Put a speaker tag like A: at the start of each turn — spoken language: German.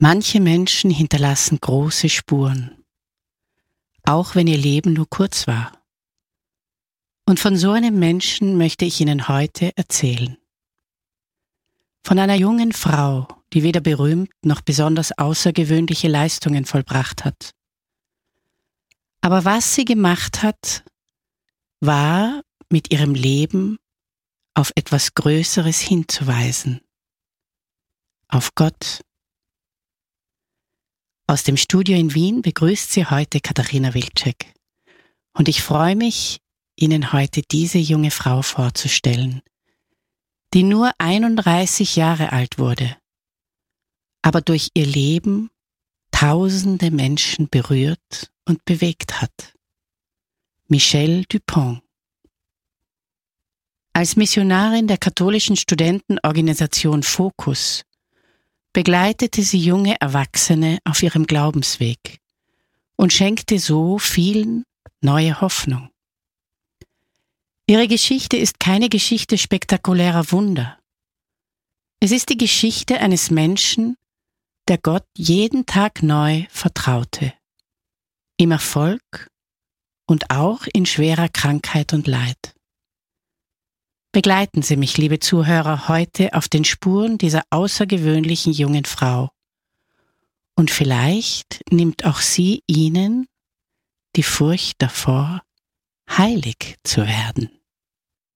A: Manche Menschen hinterlassen große Spuren, auch wenn ihr Leben nur kurz war. Und von so einem Menschen möchte ich Ihnen heute erzählen. Von einer jungen Frau, die weder berühmt noch besonders außergewöhnliche Leistungen vollbracht hat. Aber was sie gemacht hat, war, mit ihrem Leben auf etwas Größeres hinzuweisen. Auf Gott. Aus dem Studio in Wien begrüßt Sie heute Katharina Wilczek. Und ich freue mich, Ihnen heute diese junge Frau vorzustellen, die nur 31 Jahre alt wurde, aber durch ihr Leben tausende Menschen berührt und bewegt hat. Michèle Dupont. Als Missionarin der katholischen Studentenorganisation Focus begleitete sie junge Erwachsene auf ihrem Glaubensweg und schenkte so vielen neue Hoffnung. Ihre Geschichte ist keine Geschichte spektakulärer Wunder. Es ist die Geschichte eines Menschen, der Gott jeden Tag neu vertraute, im Erfolg und auch in schwerer Krankheit und Leid. Begleiten Sie mich, liebe Zuhörer, heute auf den Spuren dieser außergewöhnlichen jungen Frau. Und vielleicht nimmt auch sie Ihnen die Furcht davor, heilig zu werden.